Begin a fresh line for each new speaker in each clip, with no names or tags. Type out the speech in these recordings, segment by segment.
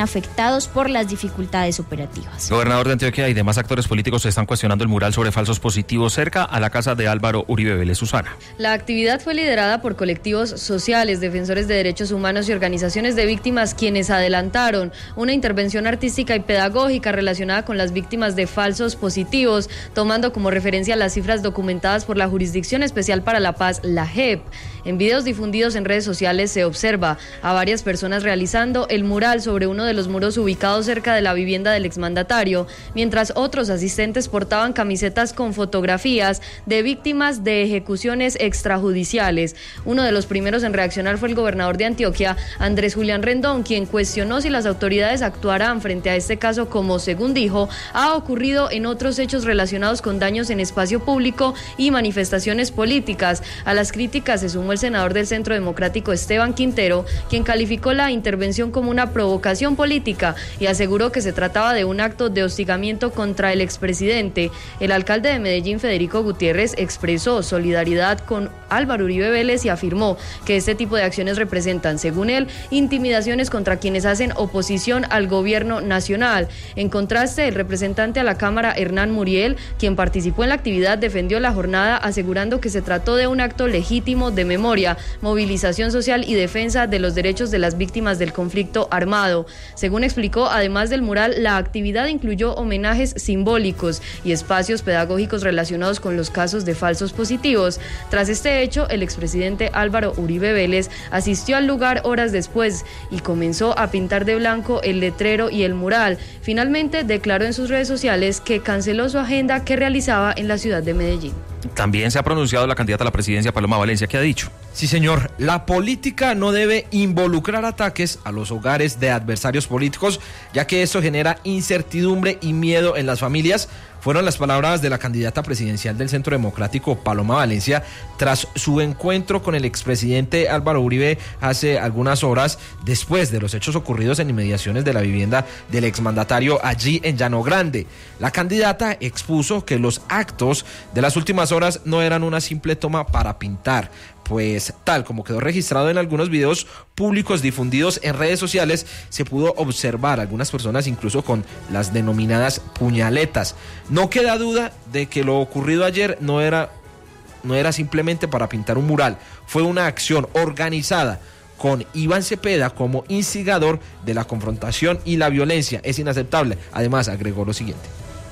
afectados por las dificultades operativas.
Gobernador de Antioquia y demás actores políticos están cuestionando el mural sobre falsos positivos cerca a la casa de Álvaro Uribe Vélez. Susana.
La actividad fue liderada por colectivos sociales, defensores de derechos humanos y organizaciones de víctimas, quienes adelantaron una intervención artística y pedagógica relacionada con las víctimas de falsos positivos, tomando como referencia las cifras documentadas por la Jurisdicción Especial para la Paz, la JEP. En videos difundidos en redes sociales se observa a varias personas realizando el mural sobre uno de los muros ubicados cerca de la vivienda del exmandatario, mientras otros asistentes portaban camisetas con fotografías de víctimas de ejecuciones extrajudiciales. Uno de los primeros en reaccionar fue el gobernador de Antioquia, Andrés Julián Rendón, quien cuestionó si las autoridades actuarán frente a este caso como, según dijo, ha ocurrido en otros hechos relacionados con daños en espacio público y manifestaciones políticas. A las críticas se sumó el senador del Centro Democrático Esteban Quintero, quien calificó la intervención como una provocación política y aseguró que se trataba de un acto de hostigamiento contra el expresidente. El alcalde de Medellín, Federico Gutiérrez, expresó solidaridad con Álvaro Uribe Vélez y afirmó que este tipo de acciones representan, según él, intimidaciones contra quienes hacen oposición al gobierno nacional. En contraste, el representante a la Cámara, Hernán Muriel, quien participó en la actividad, defendió la jornada asegurando que se trató de un acto legítimo de memoria, movilización social y defensa de los derechos de las víctimas del conflicto armado. Según explicó, además del mural, la actividad incluyó homenajes simbólicos y espacios pedagógicos relacionados con los casos de falsos positivos. Tras este hecho, el expresidente Álvaro Uribe Vélez asistió al lugar horas después y comenzó a pintar de blanco el letrero y el mural. Finalmente, declaró en sus redes sociales que canceló su agenda que realizaba en la ciudad de Medellín.
También se ha pronunciado la candidata a la presidencia, Paloma Valencia. ¿Qué ha dicho?
Sí, señor. La política no debe involucrar ataques a los hogares de adversarios políticos, ya que esto genera incertidumbre y miedo en las familias. Fueron las palabras de la candidata presidencial del Centro Democrático, Paloma Valencia, tras su encuentro con el expresidente Álvaro Uribe hace algunas horas, después de los hechos ocurridos en inmediaciones de la vivienda del exmandatario allí en Llano Grande. La candidata expuso que los actos de las últimas horas no eran una simple toma para pintar, pues tal como quedó registrado en algunos videos públicos difundidos en redes sociales, se pudo observar algunas personas incluso con las denominadas puñaletas. No queda duda de que lo ocurrido ayer no era simplemente para pintar un mural, fue una acción organizada con Iván Cepeda como instigador de la confrontación y la violencia. Es inaceptable. Además, agregó lo siguiente: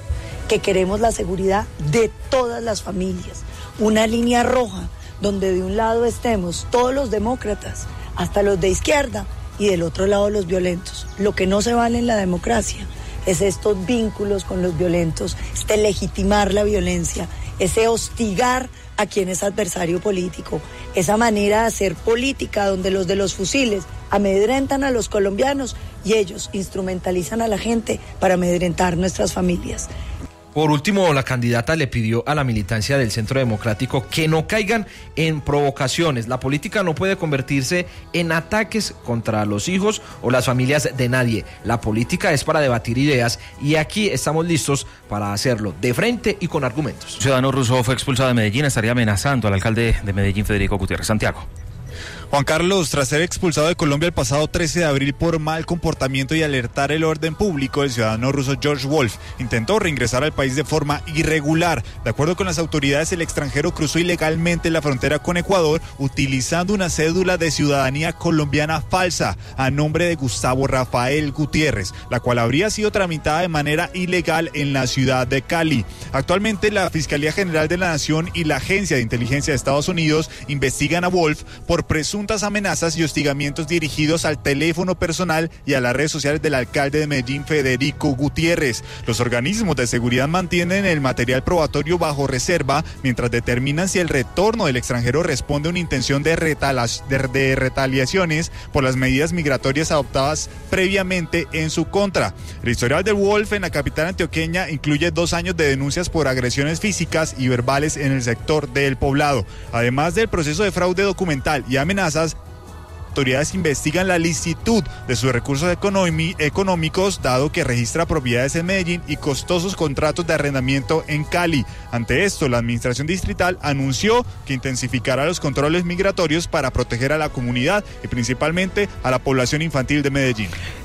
que queremos la seguridad de todas las familias, una línea roja donde de un lado estemos todos los demócratas, hasta los de izquierda, y del otro lado los violentos. Lo que no se vale en la democracia es estos vínculos con los violentos, este legitimar la violencia, ese hostigar a quien es adversario político, esa manera de hacer política donde los de los fusiles amedrentan a los colombianos y ellos instrumentalizan a la gente para amedrentar nuestras familias.
Por último, la candidata le pidió a la militancia del Centro Democrático que no caigan en provocaciones. La política no puede convertirse en ataques contra los hijos o las familias de nadie. La política es para debatir ideas y aquí estamos listos para hacerlo de frente y con argumentos.
Ciudadano ruso fue expulsado de Medellín, estaría amenazando al alcalde de Medellín, Federico Gutiérrez. Santiago.
Juan Carlos, tras ser expulsado de Colombia el pasado 13 de abril por mal comportamiento y alertar el orden público, el ciudadano ruso George Wolf intentó reingresar al país de forma irregular. De acuerdo con las autoridades, el extranjero cruzó ilegalmente la frontera con Ecuador utilizando una cédula de ciudadanía colombiana falsa a nombre de Gustavo Rafael Gutiérrez, la cual habría sido tramitada de manera ilegal en la ciudad de Cali. Actualmente, la Fiscalía General de la Nación y la Agencia de Inteligencia de Estados Unidos investigan a Wolf por presuntas amenazas y hostigamientos dirigidos al teléfono personal y a las redes sociales del alcalde de Medellín, Federico Gutiérrez. Los organismos de seguridad mantienen el material probatorio bajo reserva mientras determinan si el retorno del extranjero responde a una intención de retaliaciones por las medidas migratorias adoptadas previamente en su contra. El historial de Wolf en la capital antioqueña incluye 2 años de denuncias por agresiones físicas y verbales en el sector del Poblado. Además del proceso de fraude documental y amenazas, autoridades investigan la licitud de sus recursos económicos, dado que registra propiedades en Medellín y costosos contratos de arrendamiento en Cali. Ante esto, la administración distrital anunció que intensificará los controles migratorios para proteger a la comunidad y principalmente a la población infantil de Medellín.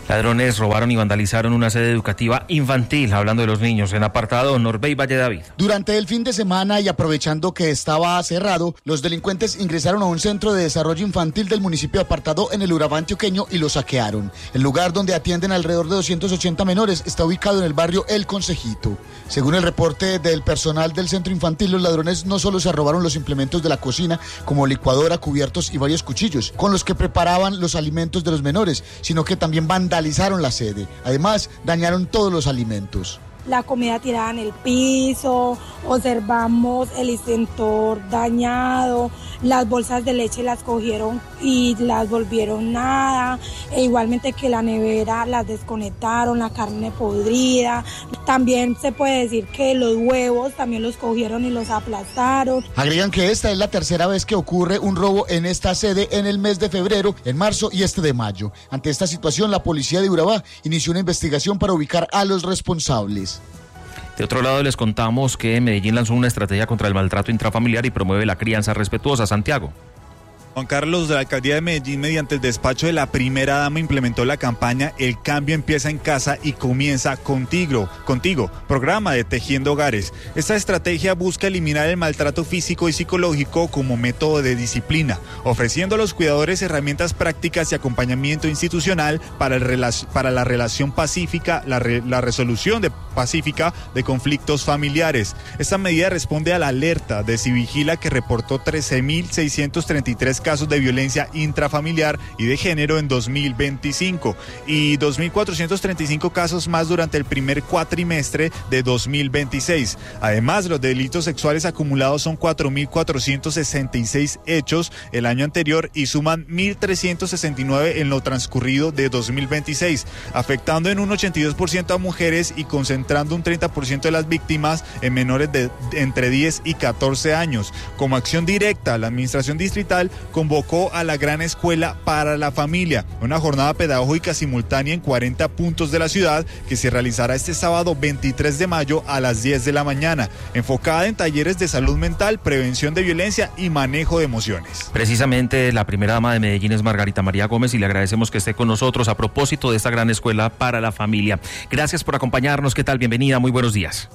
Ladrones robaron y vandalizaron una sede educativa infantil, hablando de los niños, en apartado Norbey Valle David.
Durante el fin de semana y aprovechando que estaba cerrado, los delincuentes ingresaron a un centro de desarrollo infantil del municipio de Apartado en el Urabá antioqueño y lo saquearon. El lugar donde atienden alrededor de 280 menores está ubicado en el barrio El Consejito. Según el reporte del personal del centro infantil, los ladrones no solo se robaron los implementos de la cocina, como licuadora, cubiertos y varios cuchillos, con los que preparaban los alimentos de los menores, sino que también vandalizaron la sede. Además, dañaron todos los alimentos.
La comida tirada en el piso, observamos el extintor dañado, las bolsas de leche las cogieron y las volvieron nada, e igualmente que la nevera las desconectaron, la carne podrida. También se puede decir que los huevos también los cogieron y los aplastaron.
Agregan que esta es la tercera vez que ocurre un robo en esta sede en el mes de febrero, en marzo y de mayo. Ante esta situación, la policía de Urabá inició una investigación para ubicar a los responsables.
De otro lado, les contamos que Medellín lanzó una estrategia contra el maltrato intrafamiliar y promueve la crianza respetuosa. Santiago.
Juan Carlos, de la alcaldía de Medellín, mediante el despacho de la primera dama, implementó la campaña El cambio empieza en casa y comienza contigo, programa de Tejiendo Hogares. Esta estrategia busca eliminar el maltrato físico y psicológico como método de disciplina, ofreciendo a los cuidadores herramientas prácticas y acompañamiento institucional para la relación pacífica, la resolución pacífica de conflictos familiares. Esta medida responde a la alerta de Civigila, que reportó 13.633 casos de violencia intrafamiliar y de género en 2025 y 2.435 casos más durante el primer cuatrimestre de 2026. Además, los delitos sexuales acumulados son 4.466 hechos el año anterior y suman 1.369 en lo transcurrido de 2026, afectando en un 82% a mujeres y concentrando un 30% de las víctimas en menores de entre 10 y 14 años. Como acción directa, la administración distrital convocó a la Gran Escuela para la Familia, una jornada pedagógica simultánea en 40 puntos de la ciudad que se realizará este sábado 23 de mayo a las 10 de la mañana, enfocada en talleres de salud mental, prevención de violencia y manejo de emociones.
Precisamente la primera dama de Medellín es Margarita María Gómez y le agradecemos que esté con nosotros a propósito de esta Gran Escuela para la Familia. Gracias por acompañarnos. ¿Qué tal? Bienvenida, muy buenos días.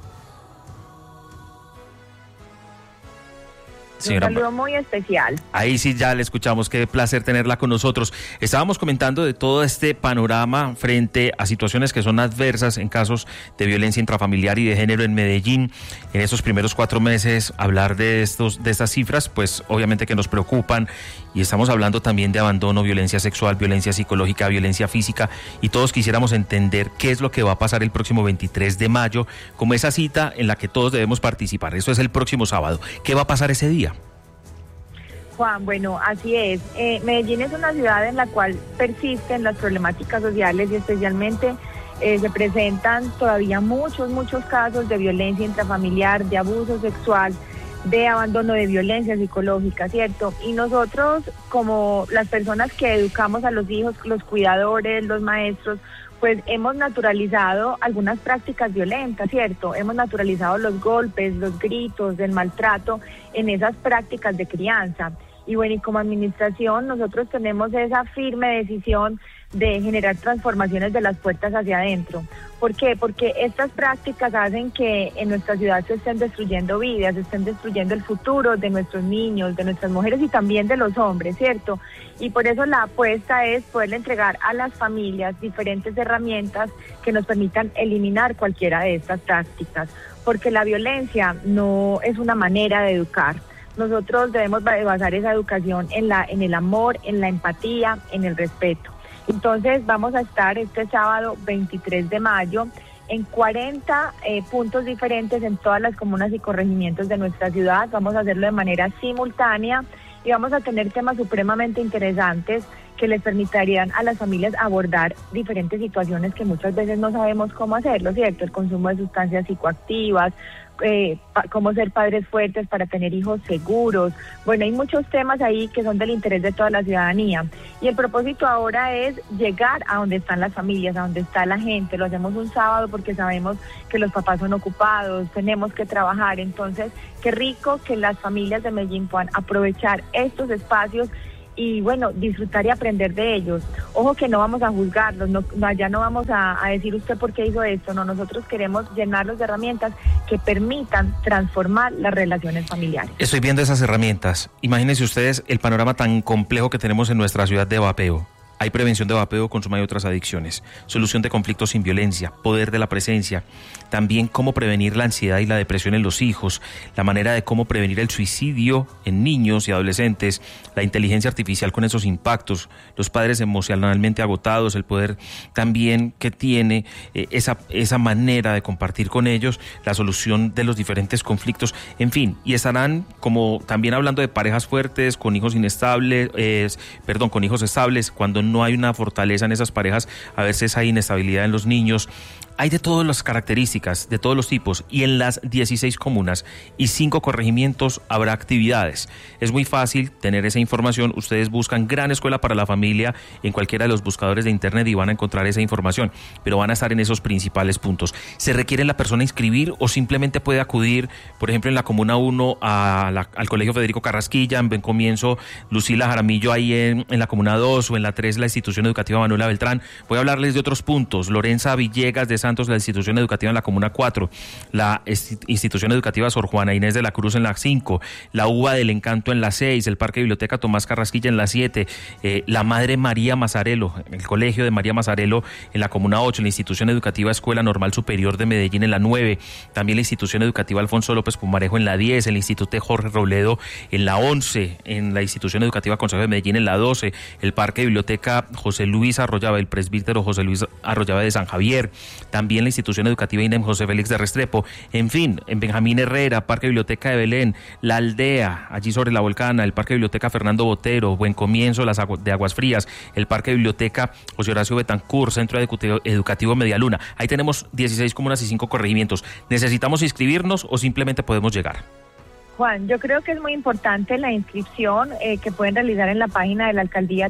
Señora, un saludo muy especial.
Ahí sí ya le escuchamos, qué placer tenerla con nosotros. Estábamos comentando de todo este panorama frente a situaciones que son adversas en casos de violencia intrafamiliar y de género en Medellín. En estos primeros 4 meses, hablar de estas cifras, pues obviamente que nos preocupan, y estamos hablando también de abandono, violencia sexual, violencia psicológica, violencia física, y todos quisiéramos entender qué es lo que va a pasar el próximo 23 de mayo, como esa cita en la que todos debemos participar. Eso es el próximo sábado. ¿Qué va a pasar ese día?
Juan, bueno, así es. Medellín es una ciudad en la cual persisten las problemáticas sociales y especialmente se presentan todavía muchos casos de violencia intrafamiliar, de abuso sexual, de abandono, de violencia psicológica, ¿cierto? Y nosotros, como las personas que educamos a los hijos, los cuidadores, los maestros, pues hemos naturalizado algunas prácticas violentas, ¿cierto? Hemos naturalizado los golpes, los gritos, el maltrato en esas prácticas de crianza. Y bueno, y como administración nosotros tenemos esa firme decisión de generar transformaciones de las puertas hacia adentro. ¿Por qué? Porque estas prácticas hacen que en nuestra ciudad se estén destruyendo vidas, se estén destruyendo el futuro de nuestros niños, de nuestras mujeres y también de los hombres, ¿cierto? Y por eso la apuesta es poderle entregar a las familias diferentes herramientas que nos permitan eliminar cualquiera de estas prácticas, porque la violencia no es una manera de educar. Nosotros debemos basar esa educación en el amor, en la empatía, en el respeto. Entonces vamos a estar este sábado 23 de mayo en 40 puntos diferentes en todas las comunas y corregimientos de nuestra ciudad. Vamos a hacerlo de manera simultánea y vamos a tener temas supremamente interesantes que les permitirían a las familias abordar diferentes situaciones que muchas veces no sabemos cómo hacerlo, ¿cierto? El consumo de sustancias psicoactivas, cómo ser padres fuertes para tener hijos seguros. Bueno, hay muchos temas ahí que son del interés de toda la ciudadanía y el propósito ahora es llegar a donde están las familias, a donde está la gente. Lo hacemos un sábado porque sabemos que los papás son ocupados, tenemos que trabajar, entonces qué rico que las familias de Medellín puedan aprovechar estos espacios y bueno, disfrutar y aprender de ellos. Ojo que no vamos a juzgarlos, allá no vamos a decir usted por qué hizo esto, no, nosotros queremos llenarlos de herramientas que permitan transformar las relaciones familiares.
Estoy viendo esas herramientas. Imagínense ustedes el panorama tan complejo que tenemos en nuestra ciudad de vapeo. Hay prevención de vapeo, consumo y otras adicciones, solución de conflictos sin violencia, poder de la presencia, también cómo prevenir la ansiedad y la depresión en los hijos, la manera de cómo prevenir el suicidio en niños y adolescentes, la inteligencia artificial con esos impactos, los padres emocionalmente agotados, el poder también que tiene esa manera de compartir con ellos, la solución de los diferentes conflictos, en fin, y estarán como también hablando de parejas fuertes, con hijos con hijos estables, cuando no hay una fortaleza en esas parejas, a veces hay inestabilidad en los niños. Hay de todas las características, de todos los tipos, y en las 16 comunas y 5 corregimientos habrá actividades. Es muy fácil tener esa información. Ustedes buscan Gran Escuela para la Familia en cualquiera de los buscadores de internet y van a encontrar esa información, pero van a estar en esos principales puntos. ¿Se requiere la persona inscribir o simplemente puede acudir, por ejemplo, en la Comuna 1 al Colegio Federico Carrasquilla, en Buen Comienzo Lucila Jaramillo, ahí en la Comuna 2, o en la 3 la Institución Educativa Manuela Beltrán? Voy a hablarles de otros puntos. Lorenza Villegas de Santos, la Institución Educativa en la Comuna 4, la Institución Educativa Sor Juana Inés de la Cruz en la 5, la UBA del Encanto en la 6, el Parque Biblioteca Tomás Carrasquilla en la 7, la Madre María Mazarelo, el Colegio de María Mazarelo en la Comuna 8, la Institución Educativa Escuela Normal Superior de Medellín en la 9, también la Institución Educativa Alfonso López Pumarejo en la 10, el Instituto Jorge Robledo en la 11, en la Institución Educativa Consejo de Medellín en la 12, el Parque Biblioteca José Luis Arroyave, el Presbítero José Luis Arroyave de San Javier, también la Institución Educativa INEM José Félix de Restrepo, en fin, en Benjamín Herrera, Parque Biblioteca de Belén, La Aldea, allí sobre la Volcana, el Parque Biblioteca Fernando Botero, Buen Comienzo, de Aguas Frías, el Parque Biblioteca José Horacio Betancourt, Centro Educativo Medialuna. Ahí tenemos 16 comunas y 5 corregimientos. ¿Necesitamos inscribirnos o simplemente podemos llegar?
Juan, yo creo que es muy importante la inscripción que pueden realizar en la página de la alcaldía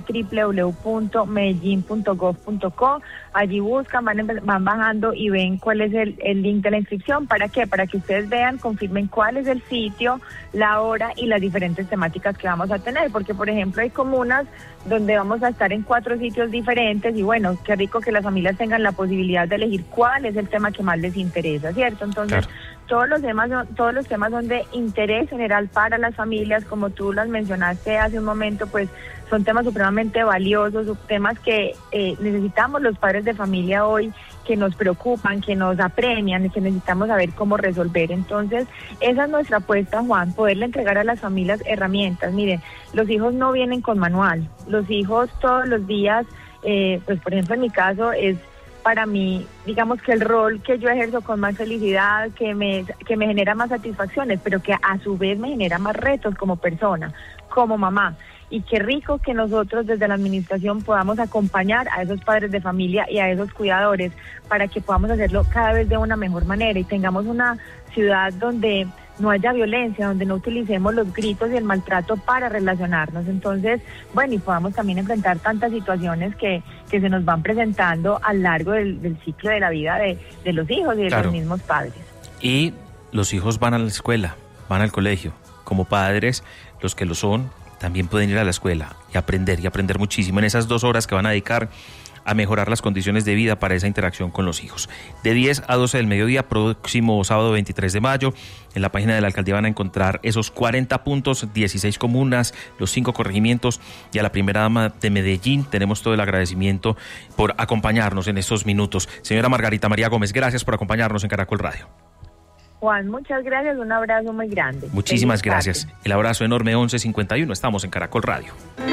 www.medellin.gov.co. Allí buscan, van bajando y ven cuál es el link de la inscripción. ¿Para qué? Para que ustedes vean, confirmen cuál es el sitio, la hora y las diferentes temáticas que vamos a tener. Porque, por ejemplo, hay comunas donde vamos a estar en 4 sitios diferentes y bueno, qué rico que las familias tengan la posibilidad de elegir cuál es el tema que más les interesa, ¿cierto? Entonces, claro, todos los temas son de interés general para las familias, como tú las mencionaste hace un momento, pues son temas supremamente valiosos, temas que necesitamos los padres de familia hoy, que nos preocupan, que nos apremian y que necesitamos saber cómo resolver. Entonces, esa es nuestra apuesta, Juan, poderle entregar a las familias herramientas. Miren, los hijos no vienen con manual, los hijos todos los días, pues por ejemplo en mi caso es para mí, digamos que el rol que yo ejerzo con más felicidad, que me genera más satisfacciones, pero que a su vez me genera más retos como persona, como mamá. Y qué rico que nosotros desde la administración podamos acompañar a esos padres de familia y a esos cuidadores para que podamos hacerlo cada vez de una mejor manera y tengamos una ciudad donde no haya violencia, donde no utilicemos los gritos y el maltrato para relacionarnos. Entonces, bueno, y podamos también enfrentar tantas situaciones que se nos van presentando a lo largo del ciclo de la vida de los hijos y de los mismos padres.
Y los hijos van a la escuela, van al colegio. Como padres, los que lo son, también pueden ir a la escuela y aprender muchísimo en esas 2 horas que van a dedicar a mejorar las condiciones de vida para esa interacción con los hijos. De 10 a 12 del mediodía, próximo sábado 23 de mayo, en la página de la alcaldía van a encontrar esos 40 puntos, 16 comunas, los 5 corregimientos, y a la primera dama de Medellín tenemos todo el agradecimiento por acompañarnos en estos minutos. Señora Margarita María Gómez, gracias por acompañarnos en Caracol Radio.
Juan, muchas gracias, un abrazo muy grande.
Muchísimas gracias. El abrazo enorme, 11:51, estamos en Caracol Radio.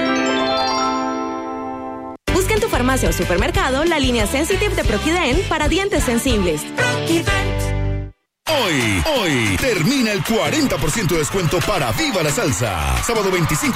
Busca en tu farmacia o supermercado la línea Sensitive de Proquiden para dientes sensibles.
Hoy termina el 40% de descuento para Viva la Salsa. Sábado 25